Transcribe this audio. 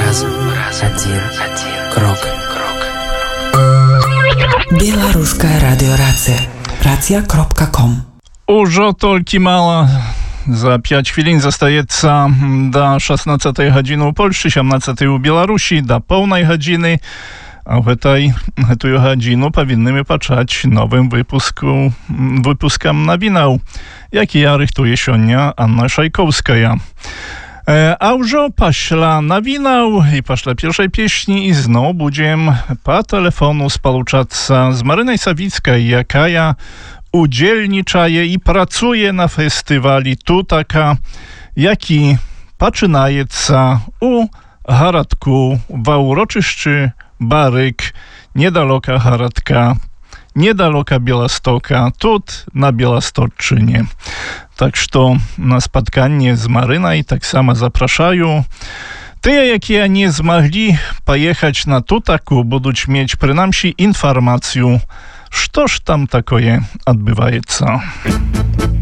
Разом. Один крок. Белорусская радиорация. Racja.com. Ужо толькі мала. За 5 хвілін застаецца да 16 гадзіны ў Польшчы, 17 у Беларусі, да поўнай гадзіны. А гэтую гадзіну павінны мы пачаць новым выпускам навінаў, якія рыхтуе сёння Анна Шайкоўская. А ўжо пасля навінаў і пасля першай песні ізноў будзем па тэлефону спалучацца з Марынай Савіцкай, якая удзельнічае і працуе на фестывалі Тутака, які пачынаецца у гарадку ва ўрочышчы Барык, недалёка гарадка, недалёка Беластока, тут на Беласточчыне. Так што на спатканне з Марынай таксама запрашаю. Тыя, якія не змаглі паехаць на Тутаку, будуць мець прынамсі інфармацыю, што ж там такое адбываецца.